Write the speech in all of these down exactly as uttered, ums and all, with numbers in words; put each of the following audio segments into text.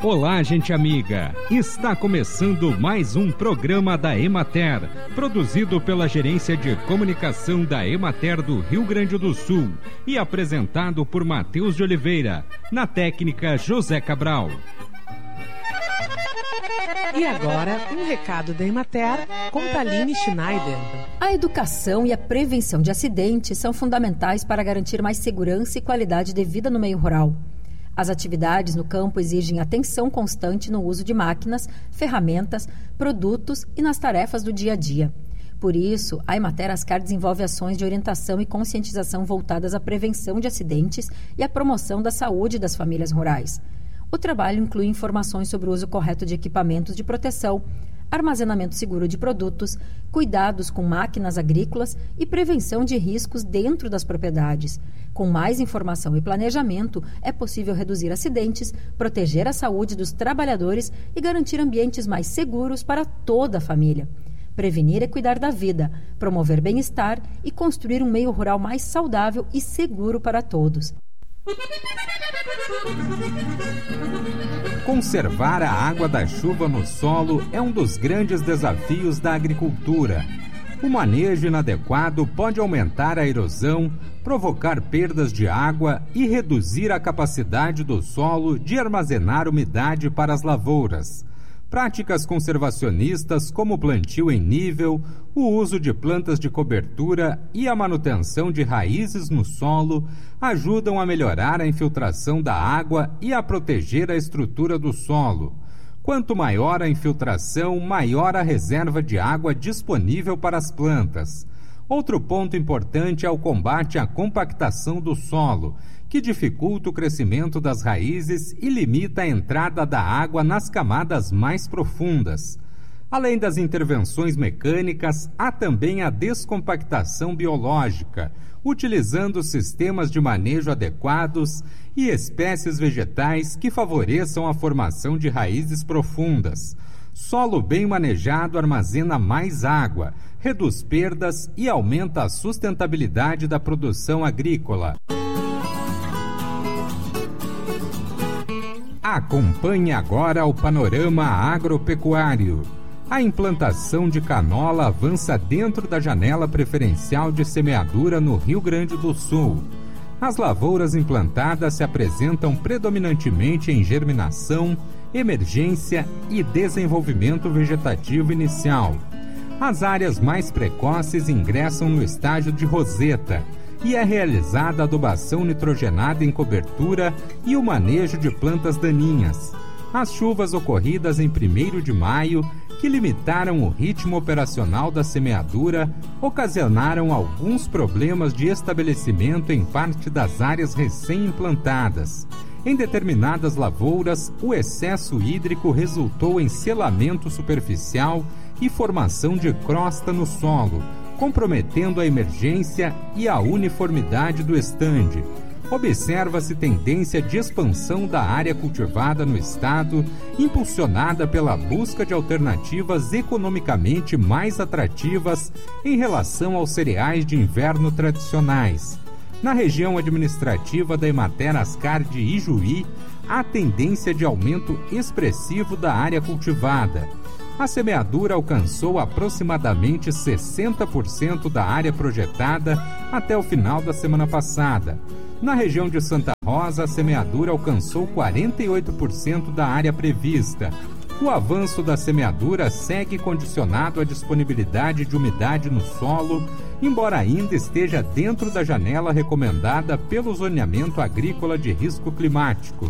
Olá, gente amiga! Está começando mais um programa da Emater, produzido pela Gerência de Comunicação da Emater do Rio Grande do Sul e apresentado por Matheus de Oliveira, na técnica José Cabral. E agora, um recado da Emater com Taline Schneider. A educação e a prevenção de acidentes são fundamentais para garantir mais segurança e qualidade de vida no meio rural. As atividades no campo exigem atenção constante no uso de máquinas, ferramentas, produtos e nas tarefas do dia a dia. Por isso, a Emater Ascar desenvolve ações de orientação e conscientização voltadas à prevenção de acidentes e à promoção da saúde das famílias rurais. O trabalho inclui informações sobre o uso correto de equipamentos de proteção, armazenamento seguro de produtos, cuidados com máquinas agrícolas e prevenção de riscos dentro das propriedades. Com mais informação e planejamento, é possível reduzir acidentes, proteger a saúde dos trabalhadores e garantir ambientes mais seguros para toda a família. Prevenir é cuidar da vida, promover bem-estar e construir um meio rural mais saudável e seguro para todos. Conservar a água da chuva no solo é um dos grandes desafios da agricultura. O manejo inadequado pode aumentar a erosão, provocar perdas de água e reduzir a capacidade do solo de armazenar umidade para as lavouras. Práticas conservacionistas como o plantio em nível, o uso de plantas de cobertura e a manutenção de raízes no solo ajudam a melhorar a infiltração da água e a proteger a estrutura do solo. Quanto maior a infiltração, maior a reserva de água disponível para as plantas. Outro ponto importante é o combate à compactação do solo, que dificulta o crescimento das raízes e limita a entrada da água nas camadas mais profundas. Além das intervenções mecânicas, há também a descompactação biológica, utilizando sistemas de manejo adequados e espécies vegetais que favoreçam a formação de raízes profundas. Solo bem manejado armazena mais água, reduz perdas e aumenta a sustentabilidade da produção agrícola. Acompanhe agora o panorama agropecuário. A implantação de canola avança dentro da janela preferencial de semeadura no Rio Grande do Sul. As lavouras implantadas se apresentam predominantemente em germinação, emergência e desenvolvimento vegetativo inicial. As áreas mais precoces ingressam no estágio de roseta e é realizada a adubação nitrogenada em cobertura e o manejo de plantas daninhas. As chuvas ocorridas em primeiro de maio, que limitaram o ritmo operacional da semeadura, ocasionaram alguns problemas de estabelecimento em parte das áreas recém-implantadas. Em determinadas lavouras, o excesso hídrico resultou em selamento superficial e formação de crosta no solo, comprometendo a emergência e a uniformidade do estande. Observa-se tendência de expansão da área cultivada no estado, impulsionada pela busca de alternativas economicamente mais atrativas em relação aos cereais de inverno tradicionais. Na região administrativa da Emater Ascar de Ijuí, há tendência de aumento expressivo da área cultivada. A semeadura alcançou aproximadamente sessenta por cento da área projetada até o final da semana passada. Na região de Santa Rosa, a semeadura alcançou quarenta e oito por cento da área prevista. O avanço da semeadura segue condicionado à disponibilidade de umidade no solo, embora ainda esteja dentro da janela recomendada pelo zoneamento agrícola de risco climático.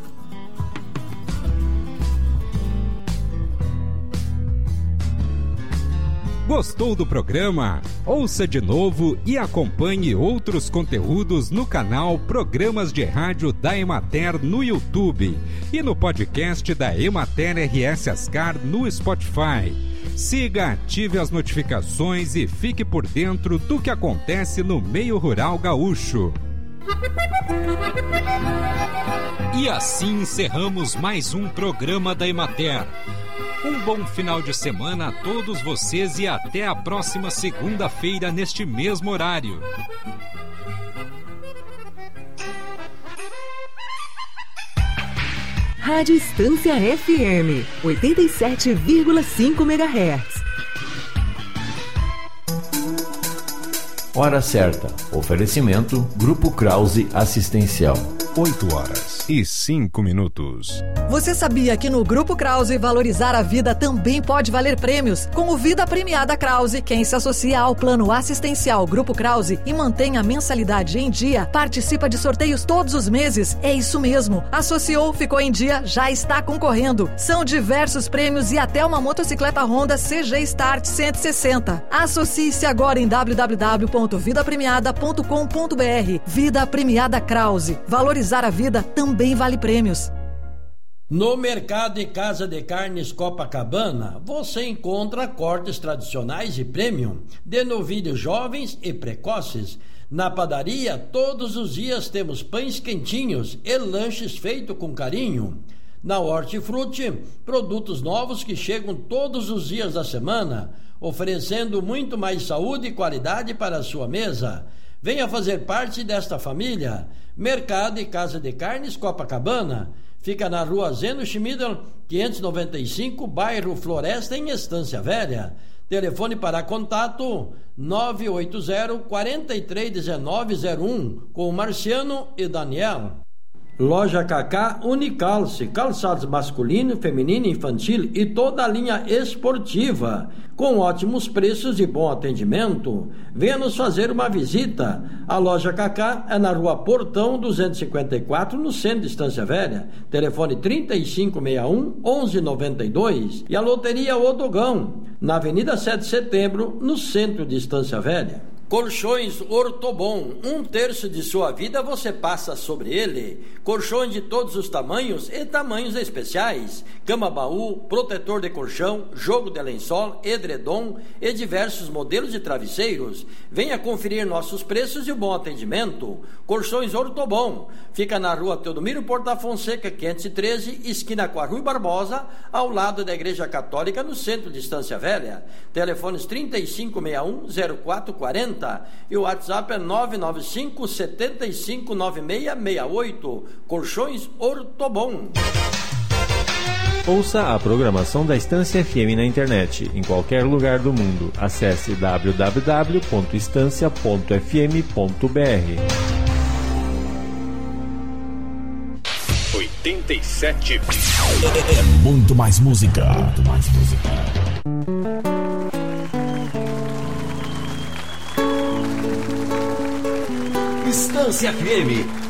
Gostou do programa? Ouça de novo e acompanhe outros conteúdos no canal Programas de Rádio da Emater no YouTube e no podcast da Emater R S Ascar no Spotify. Siga, ative as notificações e fique por dentro do que acontece no meio rural gaúcho. E assim encerramos mais um programa da Emater. Um bom final de semana a todos vocês e até a próxima segunda-feira neste mesmo horário. Rádio Estância F M, oitenta e sete vírgula cinco megahertz. Hora certa. Oferecimento Grupo Krause Assistencial. oito horas e cinco minutos. Você sabia que no Grupo Krause valorizar a vida também pode valer prêmios? Com o Vida Premiada Krause, quem se associa ao plano assistencial Grupo Krause e mantém a mensalidade em dia, participa de sorteios todos os meses. É isso mesmo. Associou, ficou em dia, já está concorrendo. São diversos prêmios e até uma motocicleta Honda C G Start cento e sessenta. Associe-se agora em w w w ponto vida premiada ponto com ponto b r. Vida Premiada Krause. Valorizar a vida também vale prêmios. No Mercado e Casa de Carnes Copacabana, você encontra cortes tradicionais e premium, de novilhos jovens e precoces. Na padaria, todos os dias temos pães quentinhos e lanches feitos com carinho. Na Hortifruti, produtos novos que chegam todos os dias da semana, oferecendo muito mais saúde e qualidade para a sua mesa. Venha fazer parte desta família. Mercado e Casa de Carnes Copacabana. Fica na rua Zeno Schmieder, quinhentos e noventa e cinco, bairro Floresta, em Estância Velha. Telefone para contato nove oito zero, quatro três um nove zero um, com Marciano e Daniel. Loja Cacá Unicalce, calçados masculino, feminino, infantil e toda a linha esportiva, com ótimos preços e bom atendimento. Venha nos fazer uma visita. A Loja Cacá é na rua Portão duzentos e cinquenta e quatro, no centro de Estância Velha. Telefone trinta e cinco sessenta e um, onze noventa e dois. E a Loteria Odogão, na Avenida sete de Setembro, no centro de Estância Velha. Colchões Ortobon, um terço de sua vida você passa sobre ele. Colchões de todos os tamanhos e tamanhos especiais. Cama-baú, protetor de colchão, jogo de lençol, edredom e diversos modelos de travesseiros. Venha conferir nossos preços e o bom atendimento. Colchões Ortobon, fica na rua Teodomiro Porta Fonseca, quinhentos e treze, esquina com a Rui Barbosa, ao lado da Igreja Católica, no centro de Estância Velha. Telefones trinta e cinco sessenta e um, zero quatro quarenta e o WhatsApp é nove nove cinco, sete cinco, nove seis seis oito. Colchões Ortobon. Ouça a programação da Estância F M na internet, em qualquer lugar do mundo. Acesse w w w ponto estância ponto f m ponto b r. oitenta e sete. É muito mais música. Muito mais música. Estância F M,